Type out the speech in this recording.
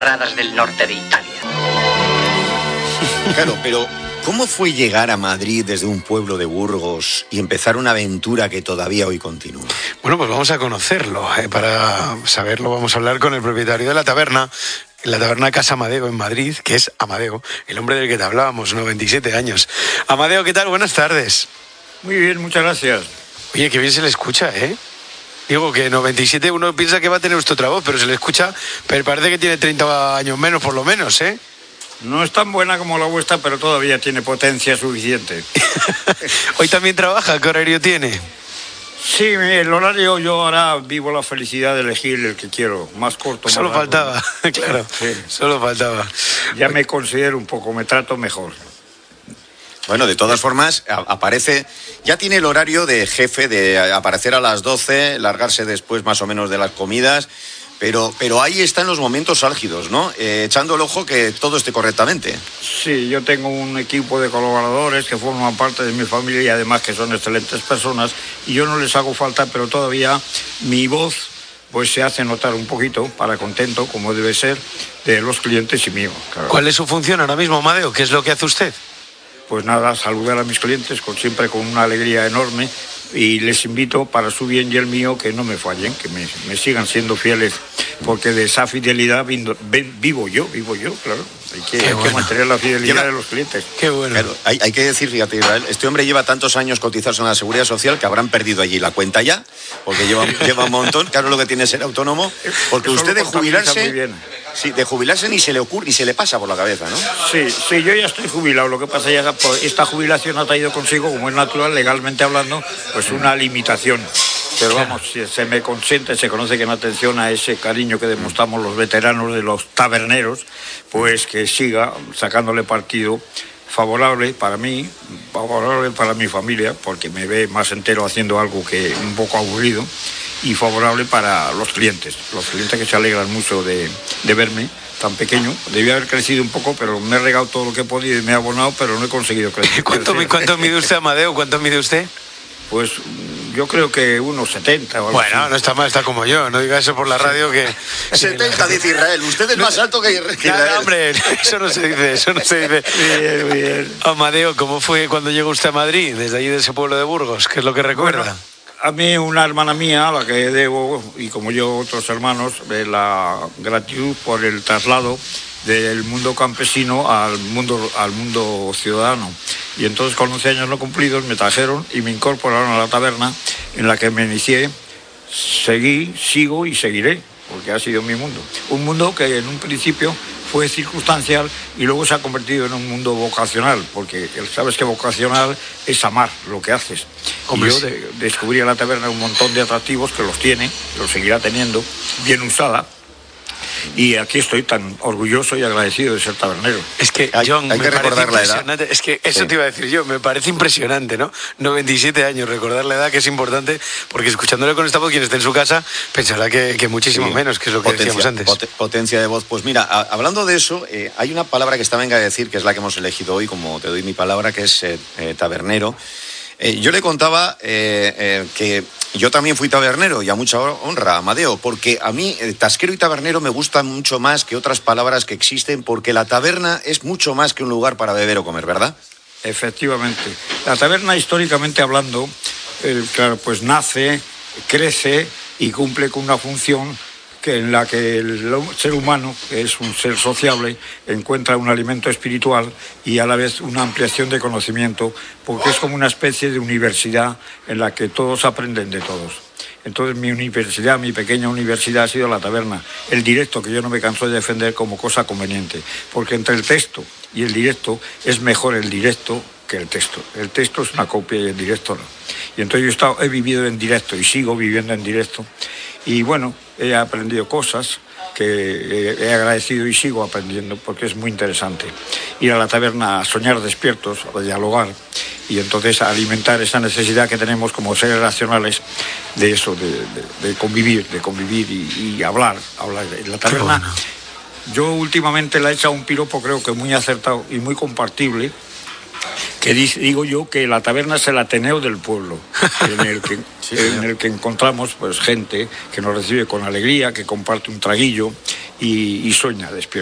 del norte de Italia. Claro, pero ¿cómo fue llegar a Madrid desde un pueblo de Burgos y empezar una aventura que todavía hoy continúa? Bueno, pues vamos a conocerlo. Para saberlo vamos a hablar con el propietario de la taberna Casa Amadeo en Madrid, que es Amadeo, el hombre del que te hablábamos, 97 años. Amadeo, ¿qué tal? Buenas tardes. Muy bien, muchas gracias. Oye, qué bien se le escucha, ¿eh? Digo que 97 uno piensa que va a tener usted otra voz, pero se le escucha, pero parece que tiene 30 años menos por lo menos, ¿eh? No es tan buena como la vuestra, pero todavía tiene potencia suficiente. ¿Hoy también trabaja? ¿Qué horario tiene? Sí, el horario, yo ahora vivo la felicidad de elegir el que quiero, más corto, más Solo largo. faltaba, claro, sí. Solo faltaba. Ya me considero un poco, me trato mejor. Bueno, de todas formas, aparece, ya tiene el horario de jefe de aparecer a las 12, largarse después más o menos de las comidas, pero ahí están los momentos álgidos, ¿no? Echando el ojo que todo esté correctamente. Sí, yo tengo un equipo de colaboradores que forman parte de mi familia y además que son excelentes personas y yo no les hago falta, pero todavía mi voz pues se hace notar un poquito para contento, como debe ser, de los clientes y mío. Claro. ¿Cuál es su función ahora mismo, Amadeo? ¿Qué es lo que hace usted? Pues nada, saludar a mis clientes siempre con una alegría enorme y les invito para su bien y el mío que no me fallen, que me sigan siendo fieles, porque de esa fidelidad vivo yo, claro. Hay que mantener la fidelidad de los clientes. Qué bueno. Claro, hay que decir, fíjate, Israel, este hombre lleva tantos años cotizados en la Seguridad Social que habrán perdido allí la cuenta ya, porque lleva un montón. Claro, lo que tiene es ser autónomo, porque eso usted de jubilarse... Sí, de jubilarse ni se le ocurre, ni se le pasa por la cabeza, ¿no? Sí, yo ya estoy jubilado. Lo que pasa es que esta jubilación ha traído consigo, como es natural, legalmente hablando, pues una limitación. Pero vamos, si se me consiente, se conoce que en atención a ese cariño que demostramos los veteranos de los taberneros, pues que siga sacándole partido favorable para mí, favorable para mi familia, porque me ve más entero haciendo algo que un poco aburrido, y favorable para los clientes que se alegran mucho de verme tan pequeño. Debía haber crecido un poco, pero me he regado todo lo que he podido y me he abonado, pero no he conseguido crecer. ¿Cuánto mide usted, Amadeo? ¿Cuánto mide usted? Pues yo creo que unos 70 o algo Bueno, así. no está mal, está como yo. No diga eso por la radio que... 70, dice Israel. Usted es más alto que Israel. Claro, hombre, eso no se dice. Bien. Amadeo, ¿cómo fue cuando llegó usted a Madrid, desde allí de ese pueblo de Burgos? ¿Qué es lo que recuerda? Bueno, a mí una hermana mía, a la que debo, y como yo otros hermanos, la gratitud por el traslado del mundo campesino al mundo ciudadano. Y entonces con 11 años no cumplidos me trajeron y me incorporaron a la taberna en la que me inicié. Sigo y seguiré, porque ha sido mi mundo. Un mundo que en un principio fue circunstancial y luego se ha convertido en un mundo vocacional, porque sabes que vocacional es amar lo que haces. Y yo descubrí en la taberna un montón de atractivos que los tiene, los seguirá teniendo, bien usada. Y aquí estoy tan orgulloso y agradecido de ser tabernero. Es que, John, hay que recordar la edad. Es que eso te iba a decir yo, me parece impresionante, ¿no? 97 años, recordar la edad, que es importante, porque escuchándole con esta voz, quien esté en su casa, pensará que muchísimo menos, que es lo que decíamos antes. Potencia de voz. Pues mira, hablando de eso, hay una palabra que está venga a decir, que es la que hemos elegido hoy, como te doy mi palabra, que es tabernero. Yo le contaba que yo también fui tabernero y a mucha honra, Amadeo, porque a mí tasquero y tabernero me gustan mucho más que otras palabras que existen, porque la taberna es mucho más que un lugar para beber o comer, ¿verdad? Efectivamente. La taberna, históricamente hablando, claro, pues nace, crece y cumple con una función en la que el ser humano, que es un ser sociable, encuentra un alimento espiritual y a la vez una ampliación de conocimiento, porque es como una especie de universidad en la que todos aprenden de todos. Entonces mi universidad, mi pequeña universidad ha sido la taberna, el directo, que yo no me canso de defender como cosa conveniente, porque entre el texto y el directo es mejor el directo que el texto. El texto es una copia y el directo no. Y entonces yo he vivido en directo y sigo viviendo en directo. Y bueno, he aprendido cosas que he agradecido y sigo aprendiendo porque es muy interesante. Ir a la taberna a soñar despiertos, a dialogar y entonces a alimentar esa necesidad que tenemos como seres racionales de eso, de convivir y hablar. En la taberna, yo últimamente le he echado un piropo, creo que muy acertado y muy compartible, que digo yo que la taberna es el Ateneo del pueblo, en el que encontramos pues gente que nos recibe con alegría, que comparte un traguillo y sueña despierto.